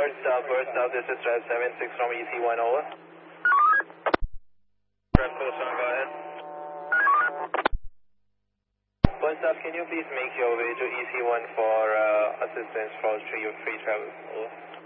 Bird stop, this is Red 76 from EC1, over. Red 47, go ahead. Bird stop, can you please make your way to EC1 for assistance for free travel, over.